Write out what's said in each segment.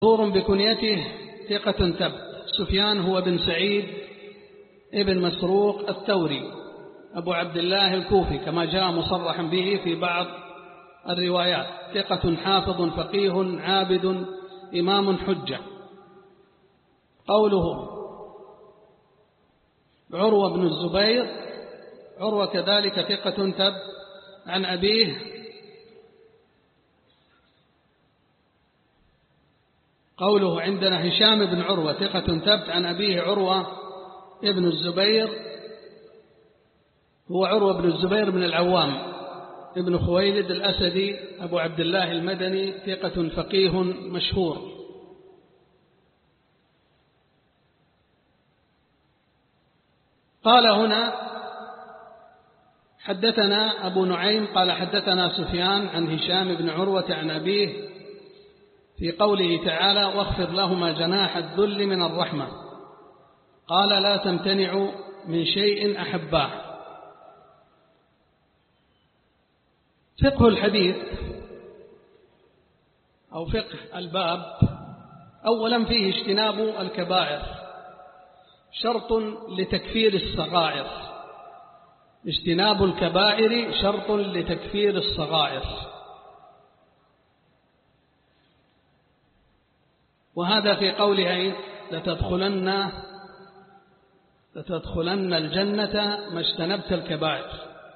مشهور بكنيته ثقة ثبت. سفيان هو بن سعيد ابن مسروق الثوري أبو عبد الله الكوفي كما جاء مصرحا به في بعض الروايات، ثقة حافظ فقيه عابد إمام حجة. قوله عروة بن الزبير، عروة كذلك ثقة ثبت عن أبيه قوله عندنا هشام بن عروة ثقة ثبت عن أبيه عروة ابن الزبير، هو عروة بن الزبير بن العوام ابن خويلد الأسدي أبو عبد الله المدني، ثقة فقيه مشهور. قال هنا حدثنا أبو نعيم قال حدثنا سفيان عن هشام بن عروة عن أبيه في قوله تعالى واخفض لهما جناح الذل من الرحمة، قال لا تمتنعوا من شيء أحباه. فقه الحديث أو فقه الباب، أولا فيه اجتناب الكبائر، شرط لتكفير الصغائر، اجتناب الكبائر شرط لتكفير الصغائر. وهذا في قوله لتدخلن الجنة ما اجتنبت الكبائر.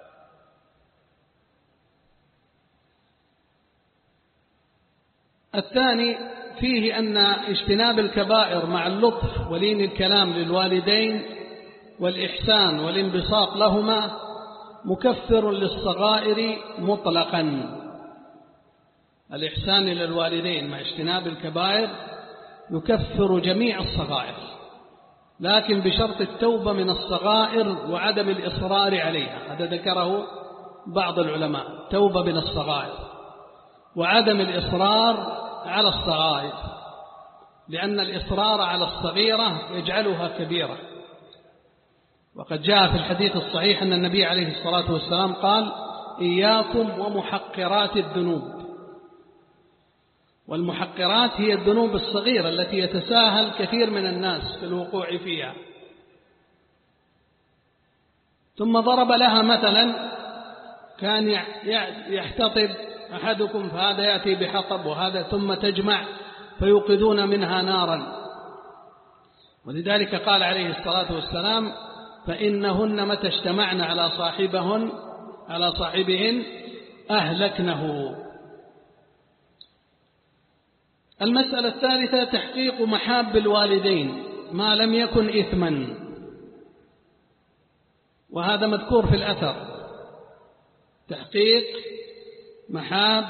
الثاني فيه أن اجتناب الكبائر مع اللطف ولين الكلام للوالدين والإحسان والانبساط لهما مكفر للصغائر مطلقا. الإحسان إلى الوالدين مع اجتناب الكبائر يكفر جميع الصغائر، لكن بشرط التوبة من الصغائر وعدم الإصرار عليها. هذا ذكره بعض العلماء، توبة من الصغائر وعدم الإصرار على الصغائر، لأن الإصرار على الصغيرة يجعلها كبيرة. وقد جاء في الحديث الصحيح أن النبي عليه الصلاة والسلام قال إياكم ومحقرات الذنوب. والمحقرات هي الذنوب الصغيرة التي يتساهل كثير من الناس في الوقوع فيها. ثم ضرب لها مثلا، كان يحتطب أحدكم فهذا يأتي بحطب وهذا ثم تجمع فيوقدون منها نارا، ولذلك قال عليه الصلاة والسلام فإنهن متى اجتمعن على صاحبهن أهلكنه. المسألة الثالثة تحقيق محاب الوالدين ما لم يكن إثما، وهذا مذكور في الأثر، تحقيق محاب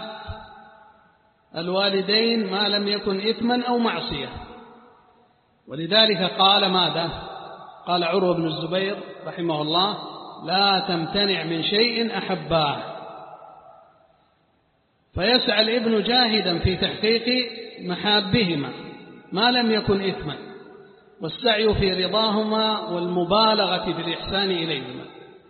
الوالدين ما لم يكن إثما أو معصية. ولذلك قال ماذا؟ قال عروة بن الزبير رحمه الله لا تمتنع من شيء أحباه. فيسعى الابن جاهدا في تحقيق محابهما ما لم يكن إثما، والسعي في رضاهما والمبالغة في الإحسان إليهما.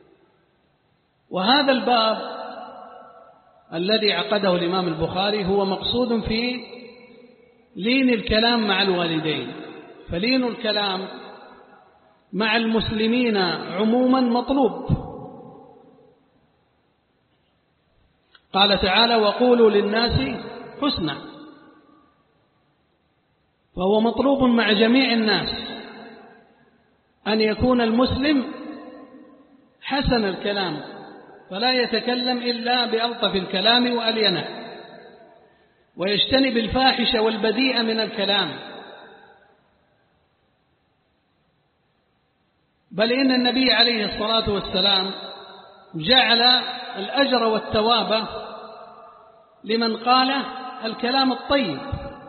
وهذا الباب الذي عقده الإمام البخاري هو مقصود في لين الكلام مع الوالدين، فلين الكلام مع المسلمين عموما مطلوب. قال تعالى وقولوا للناس حسنا، فهو مطلوب مع جميع الناس أن يكون المسلم حسن الكلام، فلا يتكلم إلا بألطف الكلام وألينه، ويجتنب الفاحش والبذيء من الكلام. بل إن النبي عليه الصلاة والسلام جعل الأجر والثواب لمن قال الكلام الطيب.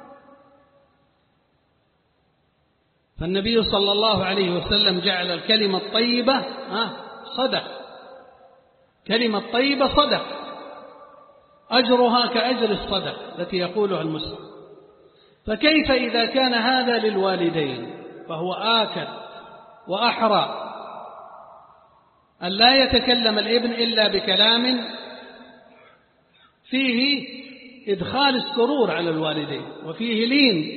فالنبي صلى الله عليه وسلم جعل الكلمة الطيبة صدق، كلمة طيبة صدق، أجرها كأجر الصدق التي يقولها المسلم. فكيف إذا كان هذا للوالدين فهو آكد وأحرى أن لا يتكلم الابن إلا بكلام فيه إدخال السرور على الوالدين وفيه لين